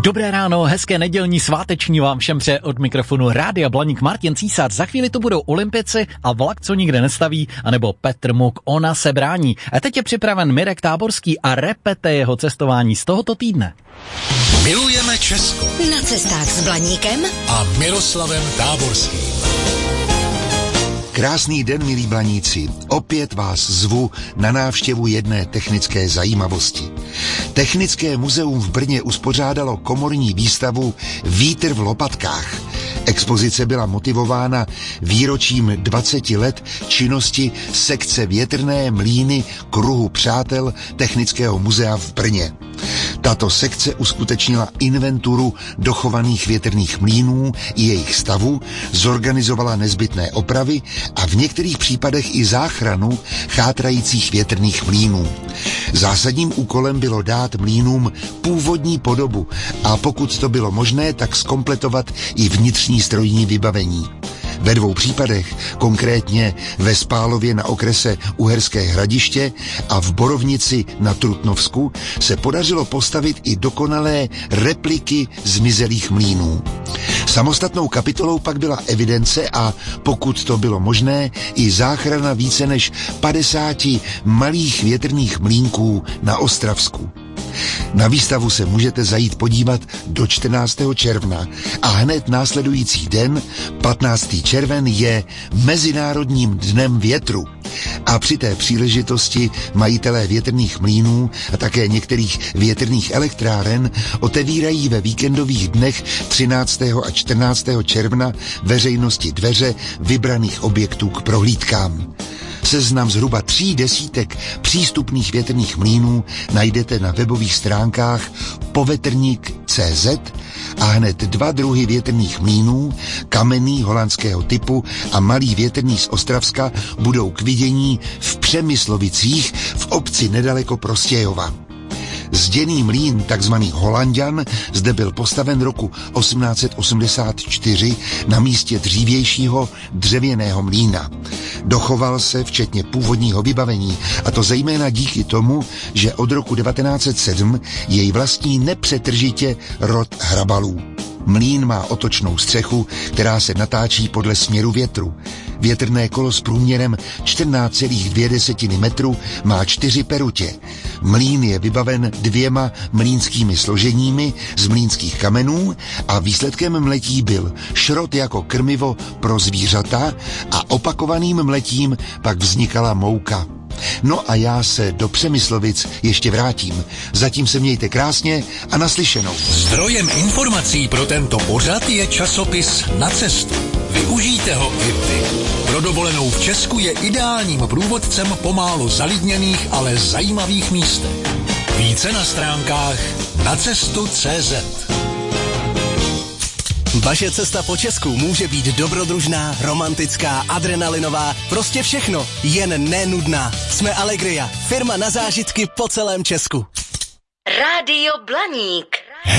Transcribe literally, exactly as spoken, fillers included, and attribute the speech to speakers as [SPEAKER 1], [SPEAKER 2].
[SPEAKER 1] Dobré ráno, hezké nedělní sváteční vám všem přeje od mikrofonu Rádia Blaník Martin Císař. Za chvíli to budou olympici a vlak, co nikde nestaví, anebo Petr Muk, ona se brání. A teď je připraven Mirek Táborský a repete jeho cestování z tohoto týdne.
[SPEAKER 2] Milujeme Česko.
[SPEAKER 3] Na cestách s Blaníkem
[SPEAKER 2] a Miroslavem Táborským.
[SPEAKER 4] Krásný den, milí blaníci. Opět vás zvu na návštěvu jedné technické zajímavosti. Technické muzeum v Brně uspořádalo komorní výstavu Vítr v lopatkách. Expozice byla motivována výročím dvaceti let činnosti sekce Větrné mlýny Kruhu přátel Technického muzea v Brně. Tato sekce uskutečnila inventuru dochovaných větrných mlýnů i jejich stavu, zorganizovala nezbytné opravy a v některých případech i záchranu chátrajících větrných mlýnů. Zásadním úkolem bylo dát mlýnům původní podobu a pokud to bylo možné, tak zkompletovat i vnitřní strojní vybavení. Ve dvou případech, konkrétně ve Spálově na okrese Uherské Hradiště a v Borovnici na Trutnovsku, se podařilo postavit i dokonalé repliky zmizelých mlýnů. Samostatnou kapitolou pak byla evidence a, pokud to bylo možné, i záchrana více než padesáti malých větrných mlýnků na Ostravsku. Na výstavu se můžete zajít podívat do čtrnáctého června a hned následující den, patnáctého červen, je Mezinárodním dnem větru. A při té příležitosti majitelé větrných mlýnů a také některých větrných elektráren otevírají ve víkendových dnech třináctého a čtrnáctého června veřejnosti dveře vybraných objektů k prohlídkám. Seznam zhruba tří desítek přístupných větrných mlýnů najdete na webových stránkách povetrník tečka cé zet a hned dva druhy větrných mlýnů, kamenný holandského typu a malý větrný z Ostravska, budou k vidění v Přemyslovicích v obci nedaleko Prostějova. Zděný mlýn, takzvaný Holanďan, zde byl postaven roku osmnáct set osmdesát čtyři na místě dřívějšího dřevěného mlýna. Dochoval se včetně původního vybavení, a to zejména díky tomu, že od roku devatenáct set sedm jej vlastní nepřetržitě rod Hrabalů. Mlýn má otočnou střechu, která se natáčí podle směru větru. Větrné kolo s průměrem čtrnáct celá dvě metru má čtyři perutě. Mlýn je vybaven dvěma mlýnskými složeními z mlýnských kamenů a výsledkem mletí byl šrot jako krmivo pro zvířata a opakovaným mletím pak vznikala mouka. No a já se do Přemyslovic ještě vrátím. Zatím se mějte krásně a naslyšenou.
[SPEAKER 2] Zdrojem informací pro tento pořad je časopis Na cestu. Využijte ho i vy. Pro dovolenou v Česku je ideálním průvodcem po málo zalidněných, ale zajímavých místech. Více na stránkách na cestu tečka cé zet.
[SPEAKER 5] Vaše cesta po Česku může být dobrodružná, romantická, adrenalinová, prostě všechno, jen nenudná. Jsme Allegria, firma na zážitky po celém Česku.
[SPEAKER 3] Rádio Blaník.